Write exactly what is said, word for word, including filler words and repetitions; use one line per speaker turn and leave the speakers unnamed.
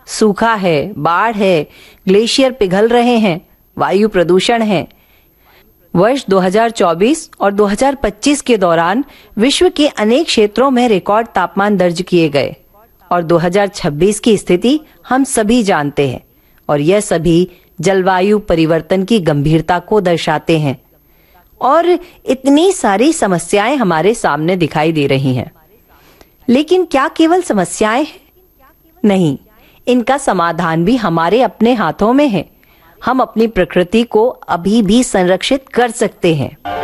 सूखा है, बाढ़ है, ग्लेशियर पिघल रहे हैं, वायु प्रदूषण है। वर्ष दो हज़ार चौबीस और दो हज़ार पच्चीस के दौरान विश्व के अनेक क्षेत्रों में रिकॉर्ड तापमान दर्ज किए गए और दो हज़ार छब्बीस की स्थिति हम सभी जानते हैं और यह सभी जलवायु परिवर्तन की गंभीरता को दर्शाते हैं। और इतनी सारी समस्याएं हमारे सामने दिखाई दे रही हैं। लेकिन क्या केवल समस्याएं हैं? नहीं, इनका समाधान भी हमारे अपने हाथों में है। हम अपनी प्रकृति को अभी भी संरक्षित कर सकते हैं।